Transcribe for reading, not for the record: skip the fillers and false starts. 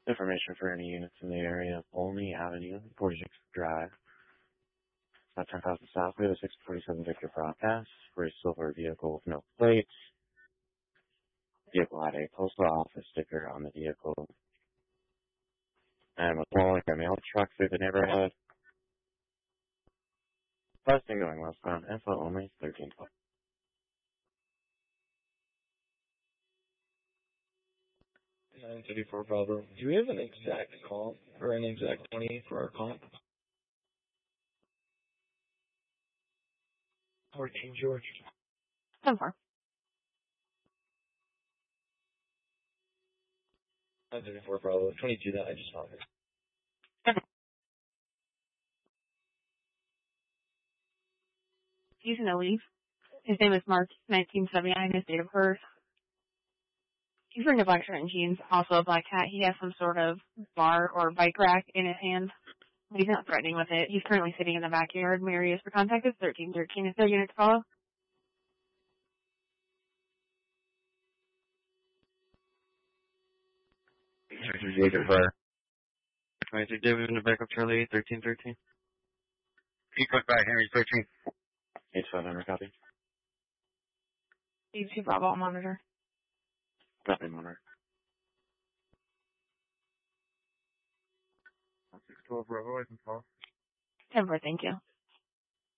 Information for any units in the area of Olney Avenue, 46 Drive. About 10,000 south. We have a 647 Victor broadcast for a silver vehicle with no plates. Vehicle had a postal office sticker on the vehicle. And was rolling a mail truck through the neighborhood. Busting going westbound. Info only 1312. 934 Bravo. Do we have an exact comp or an exact 20 for our comp? 14 George. 10-4. 934 Bravo. 22 that I just found it. He's gonna leave. His name is Mark, 1979, his date of birth. He's wearing a black shirt and jeans, also a black hat. He has some sort of bar or bike rack in his hand. But he's not threatening with it. He's currently sitting in the backyard. My area for contact is 1313. Is there a unit to follow? Charger Jacob for 23 David in the backup Charlie 1313. He click by Henry 13. 8500 copy. 82 Bravo on monitor. Copy monitor. 612 Bravo, I can call. 10-4, thank you.